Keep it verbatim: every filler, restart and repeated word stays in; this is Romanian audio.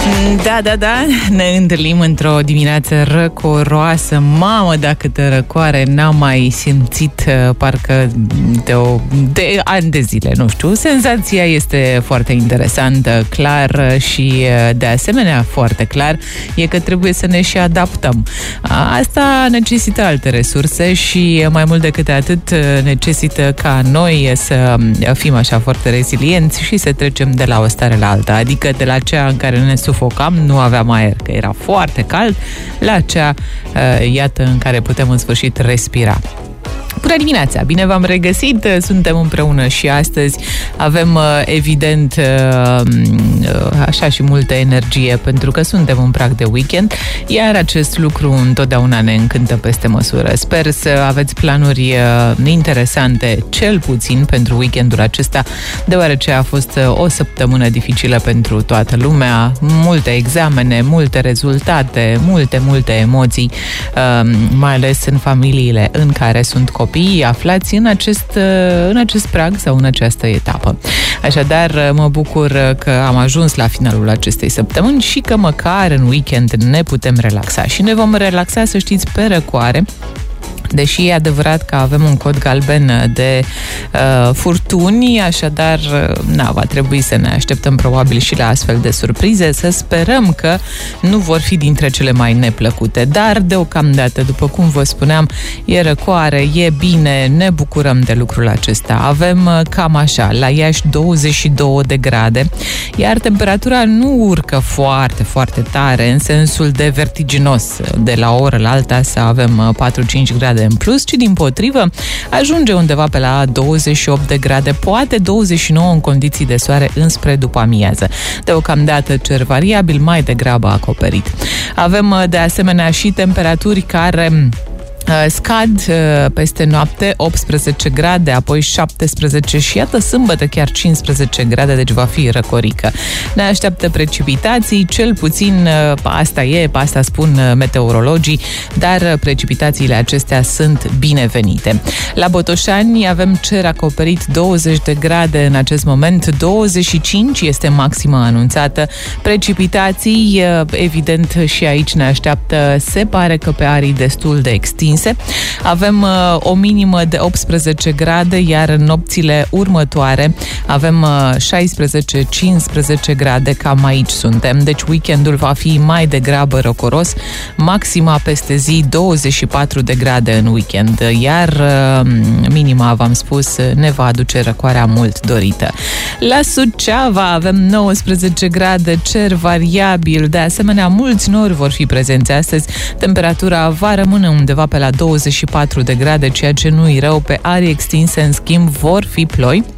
Da, da, da, ne întâlnim într-o dimineață răcoroasă. Mamă, da, câtă răcoare n-am mai simțit, parcă de, o, de ani de zile, nu știu. Senzația este foarte interesantă, clar și de asemenea foarte clar e că trebuie să ne și adaptăm. Asta necesită alte resurse și mai mult decât atât necesită ca noi să fim așa foarte rezilienți și să trecem de la o stare la alta, adică de la cea în care ne sufocam, nu aveam aer, că era foarte cald, la cea, iată, în care putem în sfârșit respira. Bună dimineața! Bine v-am regăsit! Suntem împreună și astăzi avem, evident, așa și multă energie, pentru că suntem în prag de weekend, iar acest lucru întotdeauna ne încântă peste măsură. Sper să aveți planuri interesante, cel puțin pentru weekendul acesta, deoarece a fost o săptămână dificilă pentru toată lumea, multe examene, multe rezultate, multe, multe emoții, mai ales în familiile în care sunt copii aflați în acest, în acest prag sau în această etapă. Așadar, mă bucur că am ajuns la finalul acestei săptămâni și că măcar în weekend ne putem relaxa. Și ne vom relaxa, să știți, pe răcoare, deși e adevărat că avem un cod galben de uh, furtuni, așadar, na, va trebui să ne așteptăm probabil și la astfel de surprize, să sperăm că nu vor fi dintre cele mai neplăcute, dar deocamdată, după cum vă spuneam, e răcoare, e bine, ne bucurăm de lucrul acesta. Avem uh, cam așa, la Iași douăzeci și două de grade, iar temperatura nu urcă foarte, foarte tare, în sensul de vertiginos, de la o oră la alta să avem patru-cinci grade în plus, ci dimpotrivă ajunge undeva pe la douăzeci și opt de grade, poate douăzeci și nouă în condiții de soare înspre după amiază. Deocamdată cer variabil, mai degrabă acoperit. Avem de asemenea și temperaturi care scad peste noapte, optsprezece grade, apoi șaptesprezece și iată sâmbătă chiar cincisprezece grade, deci va fi răcorică. Ne așteaptă precipitații, cel puțin asta e, asta spun meteorologii, dar precipitațiile acestea sunt binevenite. La Botoșani avem cer acoperit, douăzeci de grade în acest moment, douăzeci și cinci este maxima anunțată. Precipitații, evident, și aici ne așteaptă, se pare că pe arii destul de extinse. Avem uh, o minimă de optsprezece grade, iar în nopțile următoare avem uh, șaisprezece cincisprezece grade, cam aici suntem. Deci weekendul va fi mai degrabă răcoros, maxima peste zi douăzeci și patru de grade în weekend, iar uh, minima, v-am spus, ne va aduce răcoarea mult dorită. La Suceava avem nouăsprezece grade, cer variabil, de asemenea mulți nori vor fi prezenți astăzi, temperatura va rămâne undeva pe la douăzeci și patru de grade, ceea ce nu-i rău. Pe arii extinse, în schimb, vor fi ploi.